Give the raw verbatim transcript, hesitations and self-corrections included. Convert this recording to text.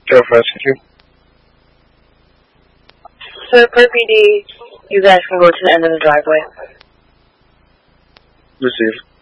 Go for you. So per P D, you guys can go to the end of the driveway. Receive.